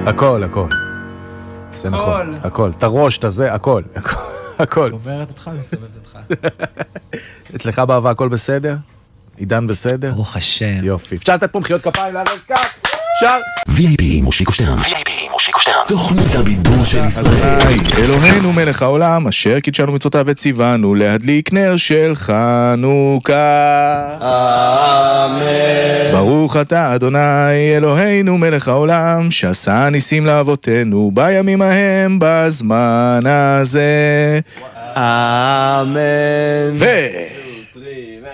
הכל, הכל. זה נכון, הכל. את הראש, את הזה, הכל. הכל. אומרת אותך, מסובבת אותך. אצלך באהבה הכל בסדר? עידן בסדר? ברוך השם. יופי. אפשר לתת פה מחיאות כפיים לארז קאט? אפשר? VIP מושיקו שטרן. תוכנית הבידור של ישראל. אלוהינו מלך העולם, אשר קידשנו מצוותיו וציוונו להדליק נר של חנוכה. אמן. ברוך אתה אדוני אלוהינו מלך העולם, שעשה ניסים לאבותינו בימים ההם בזמן הזה. אמן.